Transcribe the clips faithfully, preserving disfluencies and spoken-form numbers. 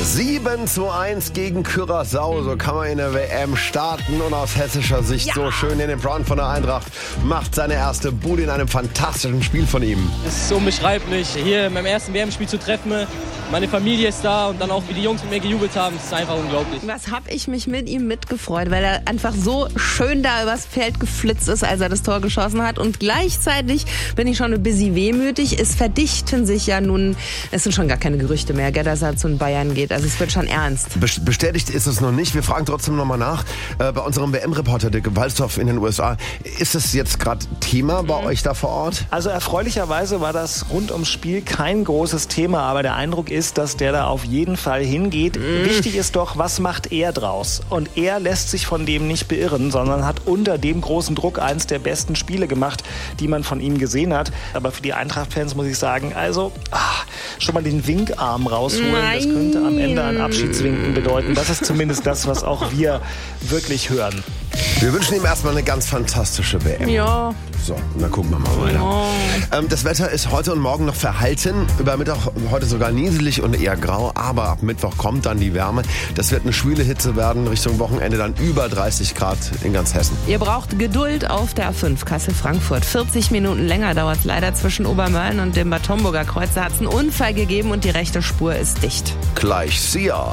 sieben zu eins gegen Curaçao, so kann man in der W M starten und aus hessischer Sicht ja. so schön. Danny Brown von der Eintracht macht seine erste Bude in einem fantastischen Spiel von ihm. Es ist unbeschreiblich, hier in meinem ersten W M-Spiel zu treffen. Meine Familie ist da und dann auch, wie die Jungs mit mir gejubelt haben, das ist einfach unglaublich. Was habe ich mich mit ihm mitgefreut, weil er einfach so schön da übers Feld geflitzt ist, als er das Tor geschossen hat. Und gleichzeitig bin ich schon ein bisschen wehmütig. Es verdichten sich ja nun, es sind schon gar keine Gerüchte mehr, gell, dass er zu den Bayern geht. Also es wird schon ernst. Bestätigt ist es noch nicht. Wir fragen trotzdem nochmal nach. Äh, bei unserem W M-Reporter Dirk Walzdorf in den U S A. Ist es jetzt gerade Thema bei mhm. euch da vor Ort? Also erfreulicherweise war das rund ums Spiel kein großes Thema, aber der Eindruck ist, dass der da auf jeden Fall hingeht. Mhm. Wichtig ist doch, was macht er draus? Und er lässt sich von dem nicht beirren, sondern hat unter dem großen Druck eins der besten Spiele gemacht, die man von ihm gesehen hat. Aber für die Eintracht-Fans muss ich sagen, also ach, schon mal den Winkarm rausholen, Nein. das könnte am Ende ein Abschiedswinken bedeuten. Das ist zumindest das, was auch wir wirklich hören. Wir wünschen ihm erstmal eine ganz fantastische W M. Ja. So, und dann gucken wir mal weiter. Ja. Ähm, das Wetter ist heute und morgen noch verhalten. Über Mittag heute sogar nieselig und eher grau. Aber ab Mittwoch kommt dann die Wärme. Das wird eine schwüle Hitze werden. Richtung Wochenende dann über dreißig Grad in ganz Hessen. Ihr braucht Geduld auf der A fünf Kassel-Frankfurt. vierzig Minuten länger dauert es leider zwischen Obermölln und dem Bad Homburger Kreuz. Da hat es einen Unfall gegeben und die rechte Spur ist dicht. Gleich Sia.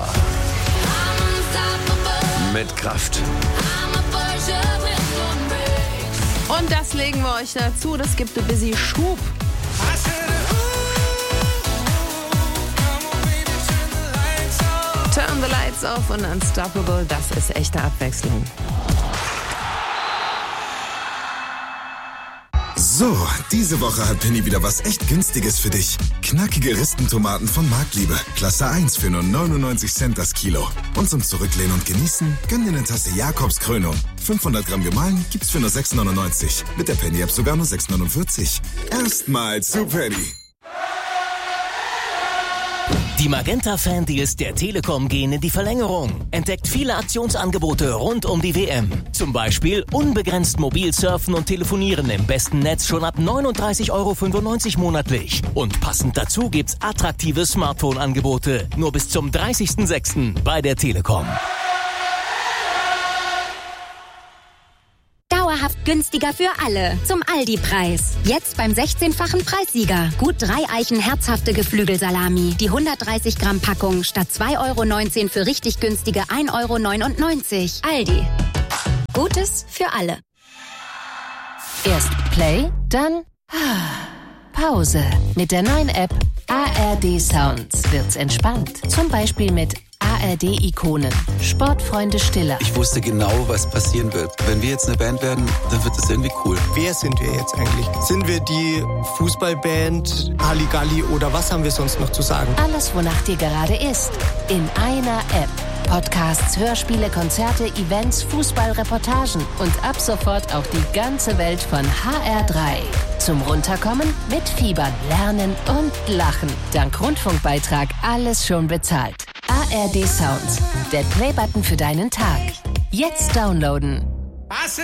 Mit Kraft. Und das legen wir euch dazu. Das gibt ein bisschen Schub. Turn the lights off und Unstoppable. Das ist echte Abwechslung. So, diese Woche hat Penny wieder was echt Günstiges für dich. Knackige Ristentomaten von Marktliebe. Klasse eins für nur neunundneunzig Cent das Kilo. Und zum Zurücklehnen und Genießen, gönn dir eine Tasse Jakobs Krönung. fünfhundert Gramm gemahlen gibt's für nur sechs neunundneunzig. Mit der Penny-App sogar nur sechs neunundvierzig. Erstmal zu Penny. Die Magenta-Fan-Deals der Telekom gehen in die Verlängerung. Entdeckt viele Aktionsangebote rund um die W M. Zum Beispiel unbegrenzt mobil surfen und telefonieren im besten Netz schon ab neununddreißig Euro fünfundneunzig monatlich. Und passend dazu gibt's attraktive Smartphone-Angebote. Nur bis zum dreißigsten sechsten bei der Telekom. Dauerhaft günstiger für alle. Zum Aldi-Preis. Jetzt beim sechzehnfachen Preissieger. Gut drei Eichen herzhafte Geflügelsalami. Die hundertdreißig Gramm Packung statt zwei Euro neunzehn für richtig günstige ein Euro neunundneunzig. Aldi. Gutes für alle. Erst Play, dann Pause. Mit der neuen App A R D Sounds wird's entspannt. Zum Beispiel mit A R D-Ikonen. Sportfreunde Stiller. Ich wusste genau, was passieren wird. Wenn wir jetzt eine Band werden, dann wird das irgendwie cool. Wer sind wir jetzt eigentlich? Sind wir die Fußballband, Halligalli oder was haben wir sonst noch zu sagen? Alles, wonach dir gerade ist. In einer App. Podcasts, Hörspiele, Konzerte, Events, Fußballreportagen und ab sofort auch die ganze Welt von H R drei. Zum Runterkommen, mitfiebern, lernen und lachen. Dank Rundfunkbeitrag alles schon bezahlt. A R D Sounds, der Playbutton für deinen Tag. Jetzt downloaden.